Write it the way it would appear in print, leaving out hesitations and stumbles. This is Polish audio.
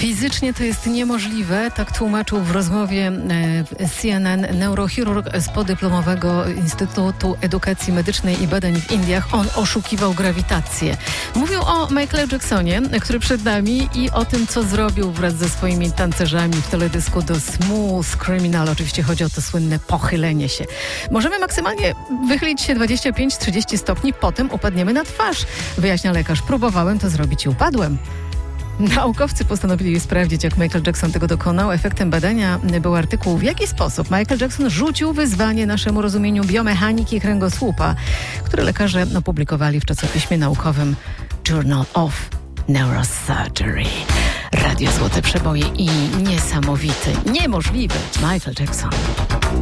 Fizycznie to jest niemożliwe, tak tłumaczył w rozmowie CNN neurochirurg z podyplomowego Instytutu Edukacji Medycznej i Badań w Indiach. On oszukiwał grawitację. Mówił o Michaelu Jacksonie, który przed nami, i o tym, co zrobił wraz ze swoimi tancerzami w teledysku do Smooth Criminal. Oczywiście chodzi o to słynne pochylenie się. Możemy maksymalnie wychylić się 25-30 stopni, potem upadniemy na twarz, wyjaśnia lekarz. Próbowałem to zrobić i upadłem. Naukowcy postanowili sprawdzić, jak Michael Jackson tego dokonał. Efektem badania był artykuł, w jaki sposób Michael Jackson rzucił wyzwanie naszemu rozumieniu biomechaniki kręgosłupa, który lekarze opublikowali w czasopiśmie naukowym Journal of Neurosurgery. Radio Złote Przeboje i niesamowity, niemożliwy Michael Jackson.